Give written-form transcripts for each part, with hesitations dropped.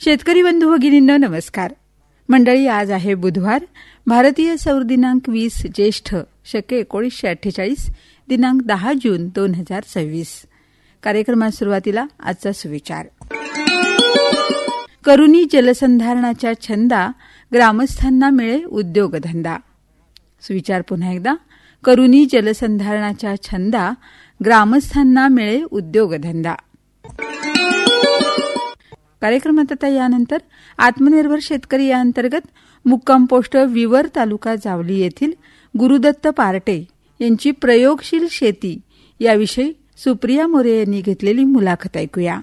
शेतकरी बंधू भगिनींनो नमस्कार. मंडळी, आज आहे बुधवार, भारतीय सौर दिनांक 20 ज्येष्ठ शके 1948, दिनांक 10 जून 2026. कार्यक्रमात सुरुवातीला आजचा सुविचार. करुणी जलसंधारणाच्या छंदा, ग्रामस्थांना मिळे उद्योगधंदा. सुविचार पुन्हा एकदा. करुणी जलसंधारणाच्या छंदा, ग्रामस्थांना मिळे उद्योगधंदा. कार्यक्रमात आता यानंतर आत्मनिर्भर शेतकरी या अंतर्गत मुक्काम पोस्ट विवर, तालुका जावली येथील गुरुदत्त पार्टे यांची प्रयोगशील शेती याविषयी सुप्रिया मोरे यांनी घेतलेली मुलाखत ऐकूया.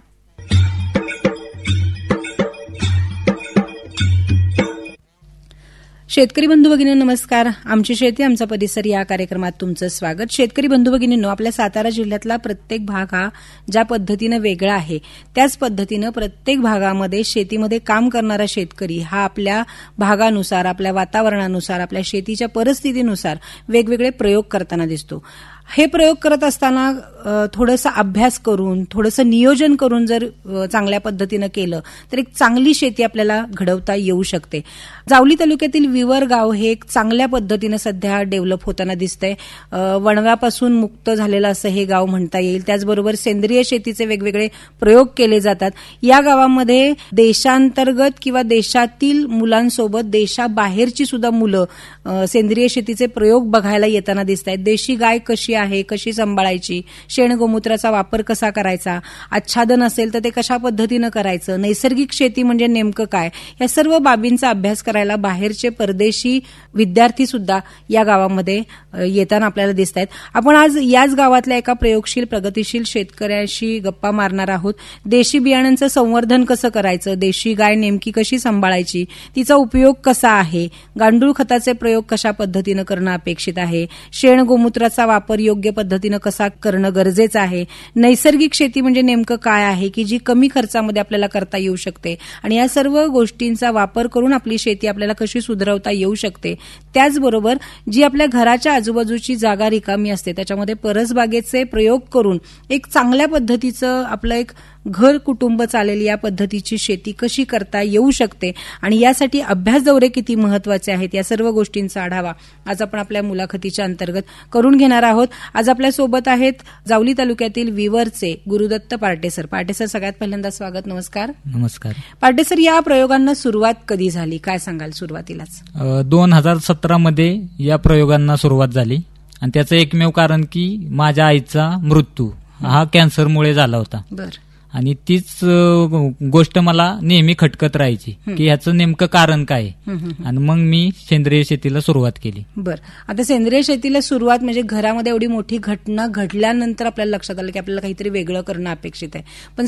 शेतकरी बंधू भगिनींनो नमस्कार. आमची शेती आमचा परिसर या कार्यक्रमात तुमचं स्वागत. शेतकरी बंधू भगिनींनो, आपल्या सातारा जिल्ह्यातला प्रत्येक भाग हा ज्या पद्धतीनं वेगळा आहे त्याच पद्धतीनं प्रत्येक भागामध्ये शेतीमध्ये काम करणारा शेतकरी हा आपल्या भागानुसार, आपल्या वातावरणानुसार, आपल्या शेतीच्या परिस्थितीनुसार वेगवेगळे प्रयोग करताना दिसतो. हे प्रयोग करत असताना थोडंसं अभ्यास करून, थोडंसं नियोजन करून जर चांगल्या पद्धतीनं केलं तर एक चांगली शेती आपल्याला घडवता येऊ शकते. जावली तालुक्यातील विवर गाव हे एक चांगल्या पद्धतीनं सध्या डेव्हलप होताना दिसतंय. वणव्यापासून मुक्त झालेलं असं हे गाव म्हणता येईल. त्याचबरोबर सेंद्रिय शेतीचे वेगवेगळे प्रयोग केले जातात. या गावामध्ये देशांतर्गत किंवा देशातील मुलांसोबत देशाबाहेरची सुद्धा मुलं सेंद्रिय शेतीचे प्रयोग बघायला येताना दिसत आहेत. देशी गाय कशी आहे, कशी सांभाळायची, शेण गोमूत्राचा वापर कसा करायचा, आच्छादन असेल तर ते कशा पद्धतीनं करायचं, नैसर्गिक शेती म्हणजे नेमकं काय, या सर्व बाबींचा अभ्यास करायला बाहेरचे परदेशी विद्यार्थी सुद्धा या गावामध्ये येताना आपल्याला दिसत आहेत. आपण आज याच गावातल्या एका प्रयोगशील प्रगतिशील शेतकऱ्याशी गप्पा मारणार आहोत. देशी बियाण्यांचं संवर्धन कसं करायचं, देशी गाय नेमकी कशी सांभाळायची, तिचा उपयोग कसा आहे, गांडूळ खताचे प्रयोग कशा पद्धतीनं करणं अपेक्षित आहे, शेण गोमूत्राचा वापर योग्य पद्धतीनं कसा करणं गरजेचं आहे, नैसर्गिक शेती म्हणजे नेमकं काय आहे की जी कमी खर्चामध्ये आपल्याला करता येऊ शकते आणि या सर्व गोष्टींचा वापर करून आपली शेती आपल्याला कशी सुधारवता येऊ शकते. त्याचबरोबर जी आपल्या घराच्या आजूबाजूची जागा रिकामी असते त्याच्यामध्ये परसबागेचे प्रयोग करून एक चांगल्या पद्धतीचं आपलं एक घर कुटुंब चालेल या पद्धतीची शेती कशी करता येऊ शकते आणि यासाठी अभ्यास दौरे किती महत्वाचे आहेत या सर्व गोष्टींचा आढावा आज आपण आपल्या मुलाखतीच्या अंतर्गत करून घेणार आहोत. आज आपल्या सोबत आहेत जावली तालुक्यातील विवरचे Guru Dutt Partey sir. Partey sir, सगळ्यात पहिल्यांदा स्वागत. नमस्कार. नमस्कार. पार्टे सर, या प्रयोगांना सुरुवात कधी झाली, काय सांगाल सुरुवातीलाच? 2017 मध्ये या प्रयोगांना सुरुवात झाली आणि त्याचं एकमेव कारण की माझ्या आईचा मृत्यू हा कॅन्सरमुळे झाला होता. बरं. आणि तीच गोष्ट मला नेहमी खटकत राहायची की ह्याचं नेमकं कारण काय. आणि मग मी सेंद्रिय शेतीला सुरुवात केली. बरं. आता सेंद्रिय शेतीला सुरुवात म्हणजे घरामध्ये एवढी मोठी घटना घडल्यानंतर आपल्याला लक्षात आलं की आपल्याला काहीतरी वेगळं करणं अपेक्षित आहे. पण